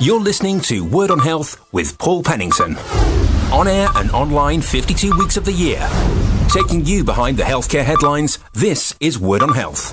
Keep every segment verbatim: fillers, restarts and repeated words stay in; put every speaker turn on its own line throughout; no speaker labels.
You're listening to Word on Health with Paul Pennington. On air and online fifty-two weeks of the year. Taking you behind the healthcare headlines, this is Word on Health.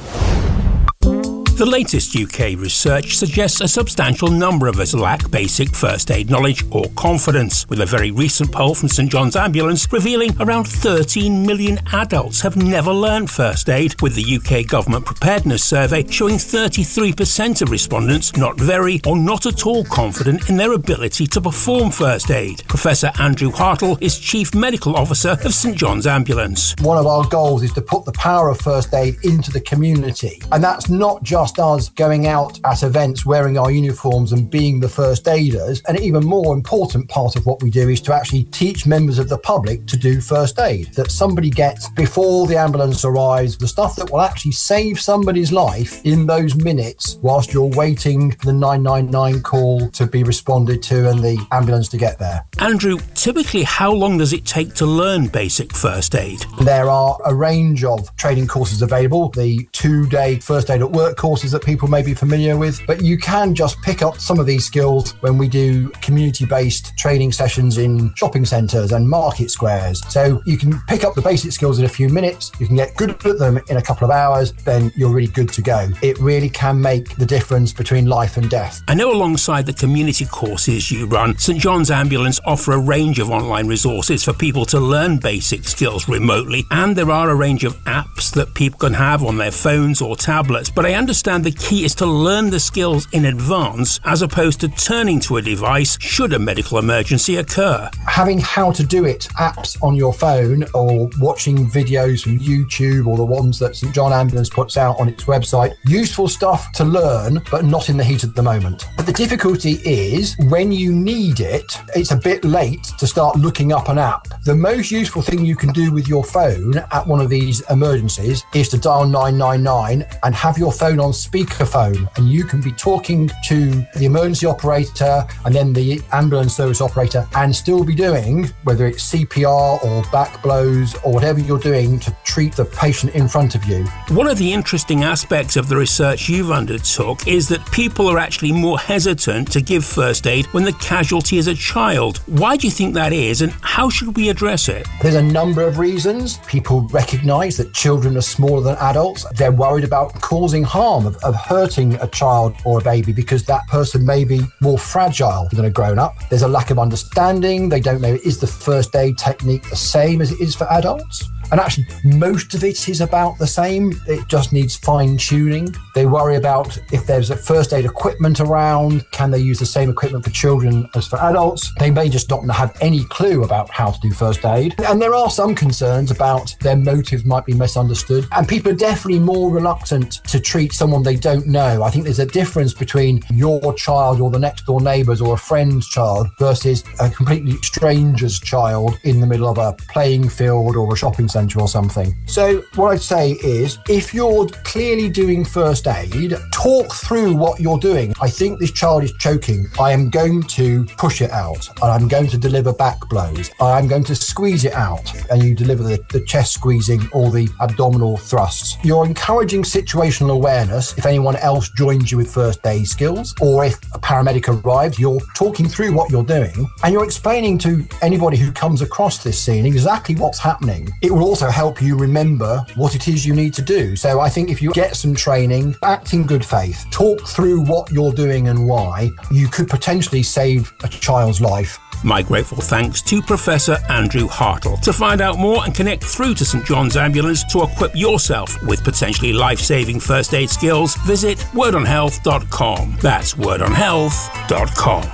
The latest U K research suggests a substantial number of us lack basic first aid knowledge or confidence, with a very recent poll from St John's Ambulance revealing around thirteen million adults have never learned first aid, with the U K Government Preparedness Survey showing thirty-three percent of respondents not very or not at all confident in their ability to perform first aid. Professor Andrew Hartle is Chief Medical Officer of St John's Ambulance.
One of our goals is to put the power of first aid into the community, and that's not just us going out at events wearing our uniforms and being the first aiders. An even more important part of what we do is to actually teach members of the public to do first aid, that somebody gets, before the ambulance arrives, the stuff that will actually save somebody's life in those minutes whilst you're waiting for the nine nine nine call to be responded to and the ambulance to get there.
Andrew, typically how long does it take to learn basic first aid?
There are a range of training courses available, the two-day first aid at work courses that people may be familiar with, but you can just pick up some of these skills when we do community-based training sessions in shopping centres and market squares. So you can pick up the basic skills in a few minutes, you can get good at them in a couple of hours, then you're really good to go. It really can make the difference between life and death.
I know alongside the community courses you run, St John's Ambulance offer a range of online resources for people to learn basic skills remotely, and there are a range of apps that people can have on their phones or tablets, but I understand the key is to learn the skills in advance as opposed to turning to a device should a medical emergency occur.
Having how to do it apps on your phone or watching videos from YouTube or the ones that St John Ambulance puts out on its website, useful stuff to learn, but not in the heat of the moment. But the difficulty is when you need it, it's a bit late to start looking up an app. The most useful thing you can do with your phone at one of these emergencies is to dial nine nine nine and have your phone on speakerphone, and you can be talking to the emergency operator and then the ambulance service operator and still be doing, whether it's C P R or back blows or whatever you're doing to treat the patient in front of you.
One of the interesting aspects of the research you've undertook is that people are actually more hesitant to give first aid when the casualty is a child. Why do you think that is, and how should we address it?
There's a number of reasons. People recognise that children are smaller than adults. They're worried about causing harm, of, of hurting a child or a baby, because that person may be more fragile than a grown-up. There's a lack of understanding. They don't know, is the first aid technique the same as it is for adults? And actually, most of it is about the same. It just needs fine-tuning. They worry about if there's a first aid equipment around, can they use the same equipment for children as for adults? They may just not have any clue about how to do first aid. And there are some concerns about their motives might be misunderstood. And people are definitely more reluctant to treat someone they don't know. I think there's a difference between your child or the next door neighbour's or a friend's child versus a completely stranger's child in the middle of a playing field or a shopping centre or something. So what I'd say is, if you're clearly doing first aid, talk through what you're doing. I think this child is choking. I am going to push it out, and I'm going to deliver back blows. I'm going to squeeze it out, and you deliver the, the chest squeezing or the abdominal thrusts. You're encouraging situational awareness. If anyone else joins you with first aid skills, or if a paramedic arrives, you're talking through what you're doing, and you're explaining to anybody who comes across this scene exactly what's happening. It will also help you remember what it is you need to do. So I think if you get some training, act in good faith, talk through what you're doing and why, you could potentially save a child's life.
My grateful thanks to Professor Andrew Hartle. To find out more and connect through to St John's Ambulance to equip yourself with potentially life-saving first aid skills, visit word on health dot com. That's word on health dot com.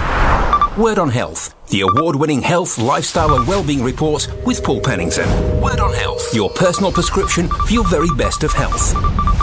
Word on Health, the award-winning health, lifestyle and wellbeing report with Paul Pennington. Word on Health, your personal prescription for your very best of health.